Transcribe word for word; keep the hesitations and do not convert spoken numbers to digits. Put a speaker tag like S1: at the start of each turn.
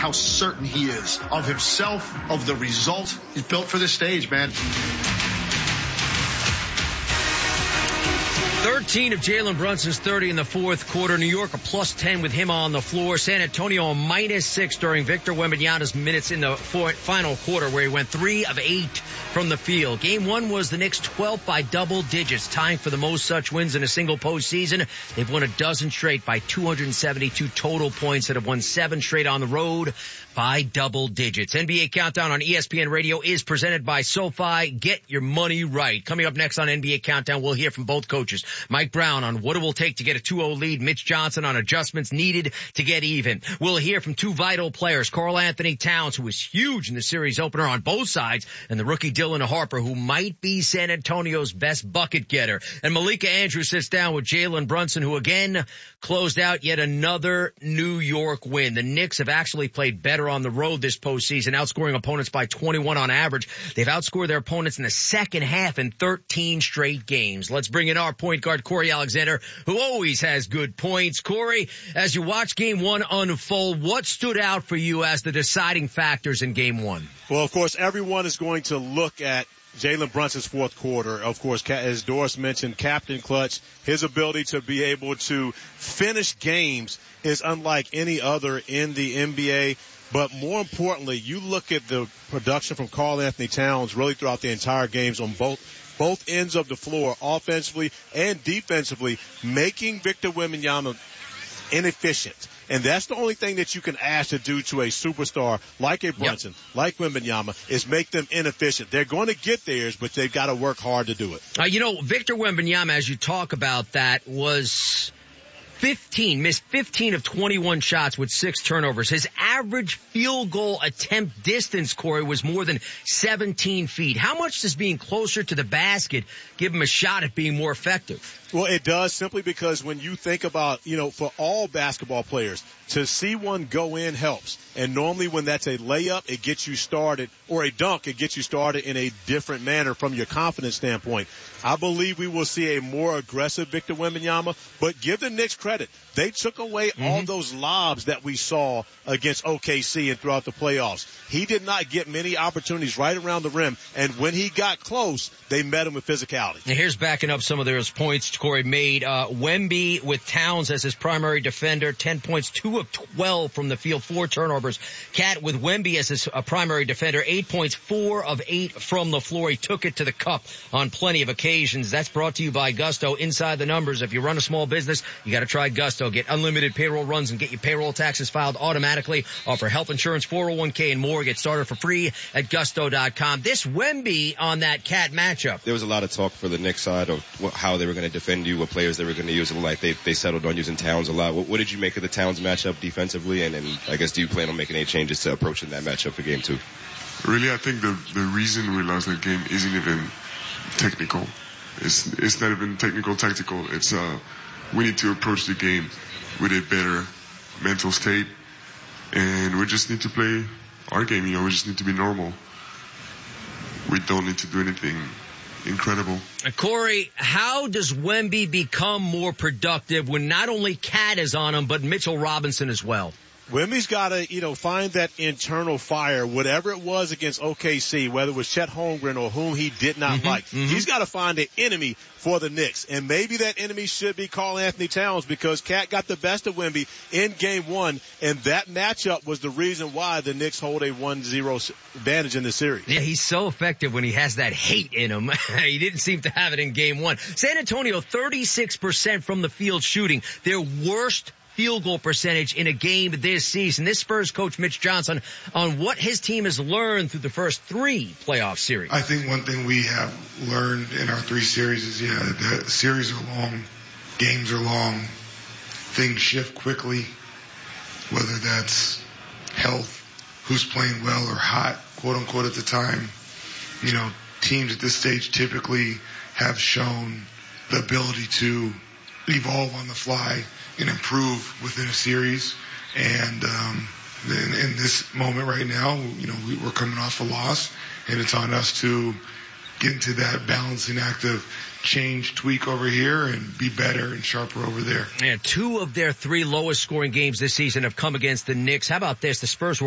S1: how certain he is of himself, of the result. He's built for this stage, man.
S2: thirteen of Jalen Brunson's thirty in the fourth quarter. New York a plus ten with him on the floor. San Antonio a minus six during Victor Wembanyama's minutes in the four, final quarter, where he went three of eight from the field. Game one was the Knicks' twelfth by double digits, tying for the most such wins in a single postseason. They've won a dozen straight by two hundred seventy-two total points and have won seven straight on the road by double digits. N B A Countdown on E S P N Radio is presented by SoFi. Get your money right. Coming up next on N B A Countdown, we'll hear from both coaches. Mike Brown on what it will take to get a two oh lead. Mitch Johnson on adjustments needed to get even. We'll hear from two vital players, Karl Anthony Towns, who was huge in the series opener on both sides, and the rookie Dylan Harper, who might be San Antonio's best bucket getter. And Malika Andrews sits down with Jalen Brunson, who again closed out yet another New York win. The Knicks have actually played better on the road this postseason, outscoring opponents by twenty-one on average. They've outscored their opponents in the second half in thirteen straight games. Let's bring in our point guard, Corey Alexander, who always has good points. Corey, as you watch game one unfold, what stood out for you as the deciding factors in game one?
S3: Well, of course, everyone is going to look at Jalen Brunson's fourth quarter. Of course, as Doris mentioned, Captain Clutch, his ability to be able to finish games is unlike any other in the N B A. But more importantly, you look at the production from Karl Anthony Towns really throughout the entire games on both both ends of the floor, offensively and defensively, making Victor Wembanyama inefficient. And that's the only thing that you can ask to do to a superstar like a Brunson, yep. like Wembanyama, is make them inefficient. They're going to get theirs, but they've got to work hard to do it.
S2: Uh, you know, Victor Wembanyama, as you talk about that, was fifteen, missed fifteen of twenty-one shots with six turnovers. His average field goal attempt distance, Corey, was more than seventeen feet. How much does being closer to the basket give him a shot at being more effective?
S3: Well, it does, simply because when you think about, you know, for all basketball players, to see one go in helps. And normally when that's a layup, it gets you started, or a dunk, it gets you started in a different manner from your confidence standpoint. I believe we will see a more aggressive Victor Wembanyama, but give the Knicks credit. They took away mm-hmm. all those lobs that we saw against O K C and throughout the playoffs. He did not get many opportunities right around the rim, and when he got close, they met him with physicality.
S2: Now here's backing up some of those points Corey made. Uh, Wemby with Towns as his primary defender, ten points, two of twelve from the field, four turnovers. Cat with Wemby as his uh, primary defender, eight points, four of eight from the floor. He took it to the cup on plenty of occasions. That's brought to you by Gusto. Inside the numbers, if you run a small business, you got to try Gusto. Get unlimited payroll runs and get your payroll taxes filed automatically. Offer health insurance, four oh one k, and more. Get started for free at gusto dot com. This Wemby on that Cat matchup.
S4: There was a lot of talk for the Knicks side of what, how they were going to defend you, what players they were going to use. It looked like they, they settled on using Towns a lot. What, what did you make of the Towns matchup defensively? And, and I guess, do you plan on making any changes to approaching that matchup for game two?
S5: Really, I think the, the reason we lost that game isn't even technical. It's, it's not even technical, tactical. It's, uh, we need to approach the game with a better mental state. And we just need to play our game, you know, we just need to be normal. We don't need to do anything incredible.
S2: Corey, how does Wemby become more productive when not only Cat is on him, but Mitchell Robinson as well?
S3: Wemby's got to, you know, find that internal fire, whatever it was against O K C, whether it was Chet Holmgren or whom he did not
S2: mm-hmm,
S3: like.
S2: Mm-hmm.
S3: He's got to find an enemy for the Knicks. And maybe that enemy should be Karl Anthony Towns, because Cat got the best of Wemby in game one, and that matchup was the reason why the Knicks hold a one zero advantage in the series.
S2: Yeah, he's so effective when he has that hate in him. He didn't seem to have it in game one. San Antonio, thirty-six percent from the field shooting. Their worst field goal percentage in a game this season. This Spurs coach Mitch Johnson on what his team has learned through the first three playoff series.
S6: I think one thing we have learned in our three series is, yeah, the series are long, games are long, things shift quickly, whether that's health, who's playing well or hot, quote unquote, at the time. You know, teams at this stage typically have shown the ability to evolve on the fly and improve within a series. And um, in, in this moment right now, you know, we, we're coming off a loss, and it's on us to get into that balancing act of change, tweak over here, and be better and sharper over there.
S2: And two of their three lowest scoring games this season have come against the Knicks. How about this? The Spurs were